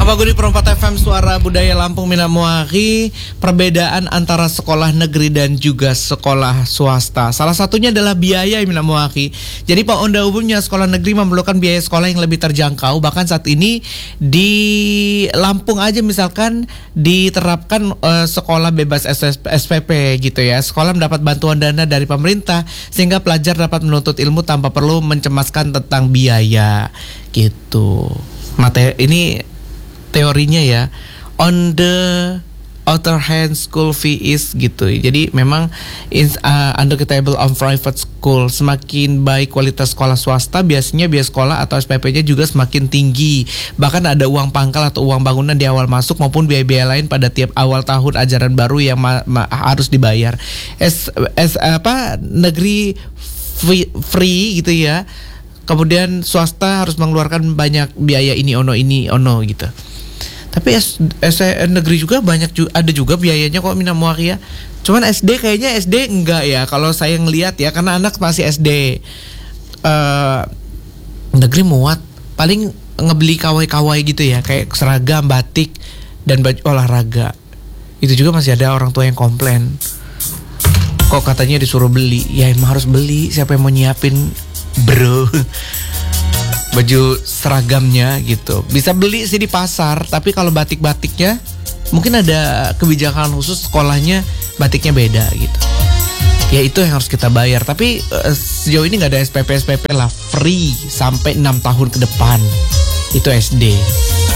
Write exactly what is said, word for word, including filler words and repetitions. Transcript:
Kapaguri Perempat F M Suara Budaya Lampung Minamuari. Perbedaan antara sekolah negeri dan juga sekolah swasta, salah satunya adalah biaya Minamuari. Jadi Pak Onda umumnya sekolah negeri memerlukan biaya sekolah yang lebih terjangkau. Bahkan saat ini di Lampung aja misalkan diterapkan uh, sekolah bebas S P P gitu ya. Sekolah mendapat bantuan dana dari pemerintah sehingga pelajar dapat menuntut ilmu tanpa perlu mencemaskan tentang biaya gitu. Materi ini teorinya ya. On the other hand, school fee is gitu. Jadi memang is uh, under the table on private school. Semakin baik kualitas sekolah swasta, biasanya biaya sekolah atau S P P-nya juga semakin tinggi. Bahkan ada uang pangkal atau uang bangunan di awal masuk maupun biaya-biaya lain pada tiap awal tahun ajaran baru yang ma- ma- harus dibayar. S, S apa negeri free, free gitu ya. Kemudian swasta harus mengeluarkan banyak biaya ini ono ini ono gitu. Tapi S, S, negeri juga banyak ju, ada juga biayanya kok Minamuari ya. Cuman S D kayaknya S D enggak ya kalau saya ngelihat ya, karena anak masih S D. Uh, negeri muat paling ngebeli kawai-kawai gitu ya, kayak seragam, batik dan baju olahraga. Itu juga masih ada orang tua yang komplain. Kok katanya disuruh beli? Ya emang harus beli, siapa yang mau nyiapin, bro? Baju seragamnya gitu. Bisa beli sih di pasar, tapi kalau batik-batiknya mungkin ada kebijakan khusus sekolahnya batiknya beda gitu. Ya itu yang harus kita bayar. Tapi uh, sejauh ini nggak ada S P P S P P lah, free sampai enam tahun ke depan. Itu S D.